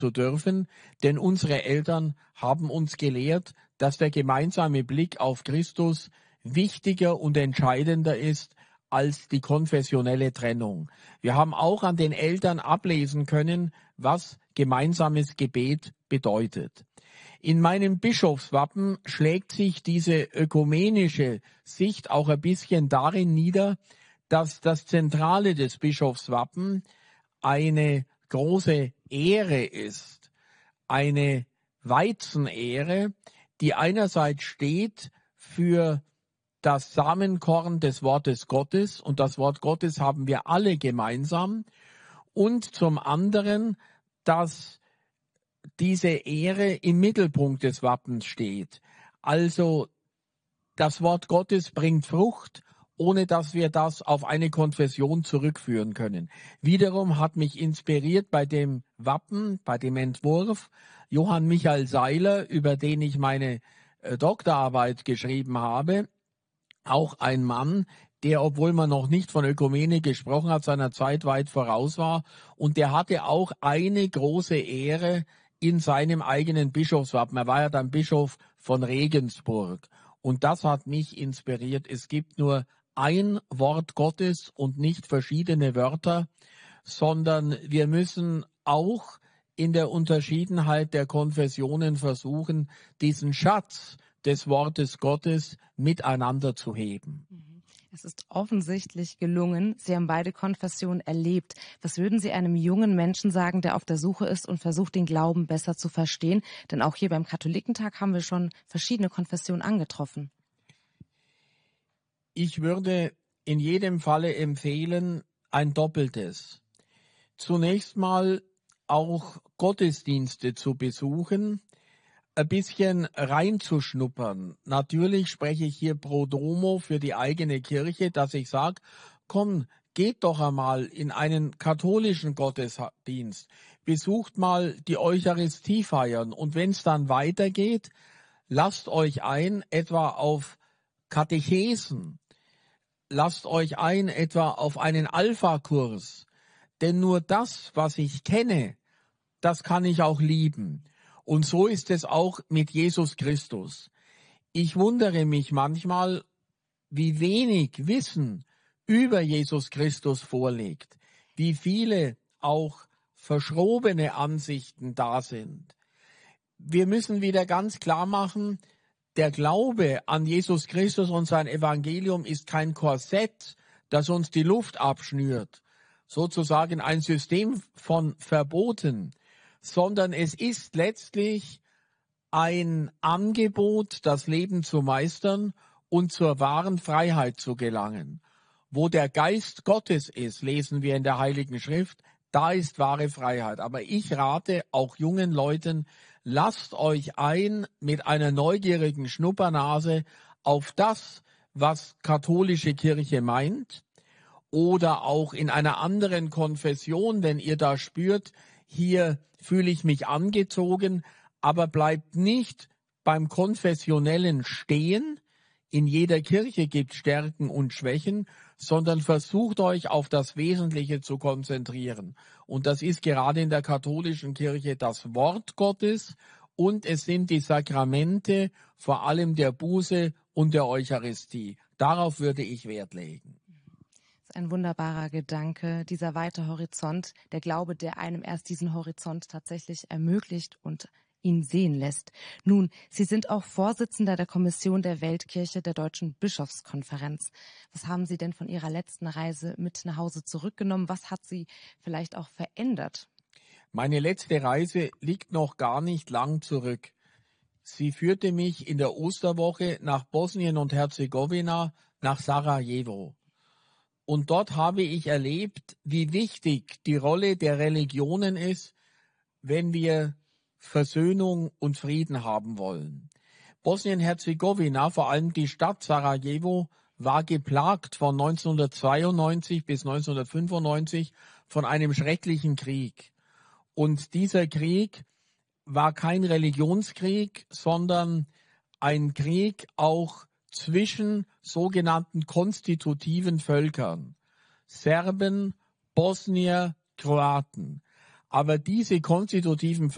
zu dürfen, denn unsere Eltern haben uns gelehrt, dass der gemeinsame Blick auf Christus wichtiger und entscheidender ist als die konfessionelle Trennung. Wir haben auch an den Eltern ablesen können, was gemeinsames Gebet bedeutet. In meinem Bischofswappen schlägt sich diese ökumenische Sicht auch ein bisschen darin nieder, dass das Zentrale des Bischofswappen eine große Ähre ist, eine Weizenähre, die einerseits steht für das Samenkorn des Wortes Gottes, und das Wort Gottes haben wir alle gemeinsam, und zum anderen, dass diese Ähre im Mittelpunkt des Wappens steht. Also das Wort Gottes bringt Frucht, ohne dass wir das auf eine Konfession zurückführen können. Wiederum hat mich inspiriert bei dem Wappen, bei dem Entwurf, Johann Michael Seiler, über den ich meine Doktorarbeit geschrieben habe. Auch ein Mann, der, obwohl man noch nicht von Ökumene gesprochen hat, seiner Zeit weit voraus war. Und der hatte auch eine große Ehre in seinem eigenen Bischofswappen. Er war ja dann Bischof von Regensburg. Und das hat mich inspiriert. Es gibt nur ein Wort Gottes und nicht verschiedene Wörter, sondern wir müssen auch in der Unterschiedenheit der Konfessionen versuchen, diesen Schatz des Wortes Gottes miteinander zu heben. Es ist offensichtlich gelungen. Sie haben beide Konfessionen erlebt. Was würden Sie einem jungen Menschen sagen, der auf der Suche ist und versucht, den Glauben besser zu verstehen? Denn auch hier beim Katholikentag haben wir schon verschiedene Konfessionen angetroffen. Ich würde in jedem Falle empfehlen, ein Doppeltes. Zunächst mal auch Gottesdienste zu besuchen, ein bisschen reinzuschnuppern. Natürlich spreche ich hier pro domo für die eigene Kirche, dass ich sage, komm, geht doch einmal in einen katholischen Gottesdienst, besucht mal die Eucharistiefeiern, und wenn es dann weitergeht, lasst euch ein etwa auf Katechesen, lasst euch ein etwa auf einen Alpha-Kurs, denn nur das, was ich kenne, das kann ich auch lieben. Und so ist es auch mit Jesus Christus. Ich wundere mich manchmal, wie wenig Wissen über Jesus Christus vorliegt, wie viele auch verschrobene Ansichten da sind. Wir müssen wieder ganz klar machen, der Glaube an Jesus Christus und sein Evangelium ist kein Korsett, das uns die Luft abschnürt, sozusagen ein System von Verboten, sondern es ist letztlich ein Angebot, das Leben zu meistern und zur wahren Freiheit zu gelangen. Wo der Geist Gottes ist, lesen wir in der Heiligen Schrift, da ist wahre Freiheit. Aber ich rate auch jungen Leuten, lasst euch ein mit einer neugierigen Schnuppernase auf das, was katholische Kirche meint, oder auch in einer anderen Konfession, wenn ihr da spürt, hier fühle ich mich angezogen, aber bleibt nicht beim Konfessionellen stehen. In jeder Kirche gibt es Stärken und Schwächen, sondern versucht euch auf das Wesentliche zu konzentrieren. Und das ist gerade in der katholischen Kirche das Wort Gottes, und es sind die Sakramente, vor allem der Buße und der Eucharistie. Darauf würde ich Wert legen. Ein wunderbarer Gedanke, dieser weite Horizont, der Glaube, der einem erst diesen Horizont tatsächlich ermöglicht und ihn sehen lässt. Nun, Sie sind auch Vorsitzender der Kommission der Weltkirche der Deutschen Bischofskonferenz. Was haben Sie denn von Ihrer letzten Reise mit nach Hause zurückgenommen? Was hat Sie vielleicht auch verändert? Meine letzte Reise liegt noch gar nicht lang zurück. Sie führte mich in der Osterwoche nach Bosnien und Herzegowina, nach Sarajevo. Und dort habe ich erlebt, wie wichtig die Rolle der Religionen ist, wenn wir Versöhnung und Frieden haben wollen. Bosnien-Herzegowina, vor allem die Stadt Sarajevo, war geplagt von 1992 bis 1995 von einem schrecklichen Krieg. Und dieser Krieg war kein Religionskrieg, sondern ein Krieg auch zwischen sogenannten konstitutiven Völkern, Serben, Bosnier, Kroaten. Aber diese konstitutiven